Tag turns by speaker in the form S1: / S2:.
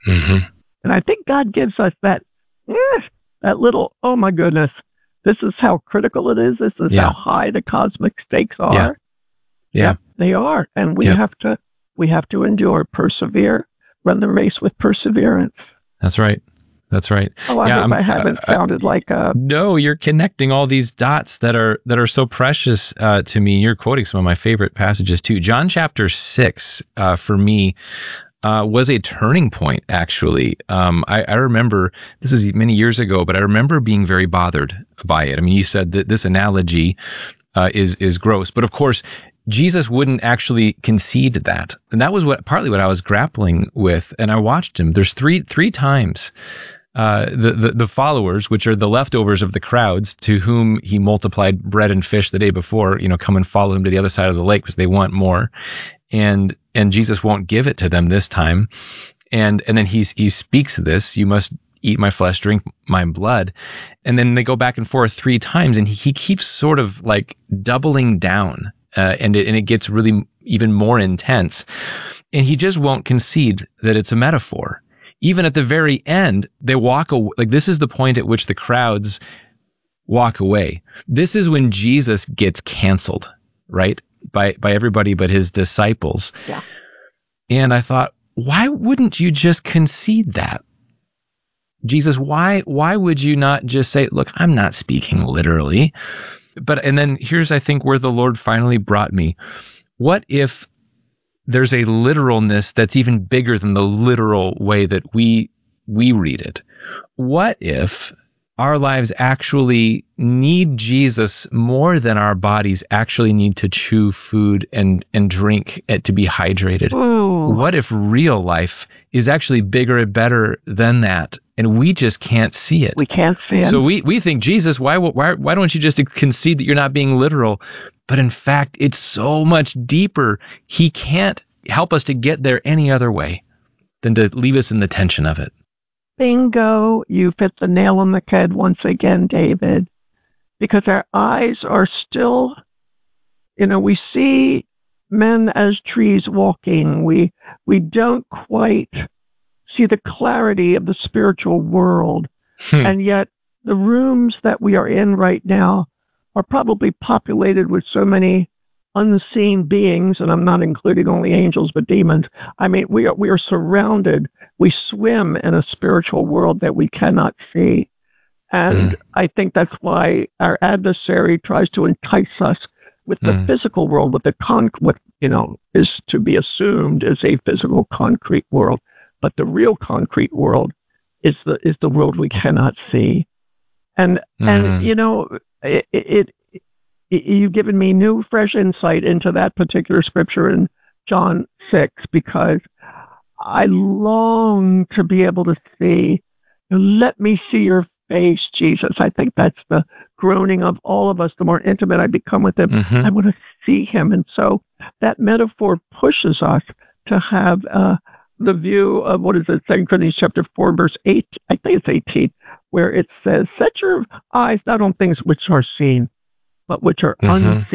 S1: Mm-hmm.
S2: And I think God gives us that little, oh my goodness, this is how critical it is. This is how high the cosmic stakes are.
S1: Yeah.
S2: Yep, they are. And we have to endure, persevere, run the race with perseverance.
S1: That's right.
S2: Oh, I hope I haven't sounded like a...
S1: No, you're connecting all these dots that are so precious to me. You're quoting some of my favorite passages too. John chapter 6, for me, was a turning point, actually. I remember, this is many years ago, but I remember being very bothered by it. I mean, you said that this analogy is gross, but of course, Jesus wouldn't actually concede that. And that was partly what I was grappling with. And I watched him. There's three times the followers, which are the leftovers of the crowds to whom he multiplied bread and fish the day before, come and follow him to the other side of the lake because they want more. And Jesus won't give it to them this time. And then he speaks this, you must eat my flesh, drink my blood. And then they go back and forth 3 times, and he keeps sort of like doubling down, and it gets really even more intense. And he just won't concede that it's a metaphor. Even at the very end, they walk away. Like, this is the point at which the crowds walk away. This is when Jesus gets canceled, right? By everybody but his disciples.
S2: Yeah.
S1: And I thought, why wouldn't you just concede that? Jesus, why would you not just say, look, I'm not speaking literally. And then here's, I think, where the Lord finally brought me. What if there's a literalness that's even bigger than the literal way that we read it? What if our lives actually need Jesus more than our bodies actually need to chew food and drink it to be hydrated?
S2: Ooh.
S1: What if real life is actually bigger and better than that, and we just can't see it?
S2: We can't see it.
S1: So we think, Jesus, why don't you just concede that you're not being literal? But in fact, it's so much deeper. He can't help us to get there any other way than to leave us in the tension of it.
S2: Bingo, you've hit the nail on the head once again, David. Because our eyes are still, we see men as trees walking. We don't quite see the clarity of the spiritual world. And yet the rooms that we are in right now are probably populated with so many unseen beings, and I'm not including only angels, but demons. I mean, we are surrounded. We swim in a spiritual world that we cannot see. And I think that's why our adversary tries to entice us with the physical world, with what is to be assumed is a physical concrete world. But the real concrete world is the world we cannot see. And you've given me new, fresh insight into that particular scripture in John 6, because I long to be able to see, let me see your face, Jesus. I think that's the groaning of all of us. The more intimate I become with him, I want to see him. And so that metaphor pushes us to have the view of, what is it, 2 Corinthians chapter 4, verse 8, I think it's 18, where it says, set your eyes not on things which are seen, but which are unseen.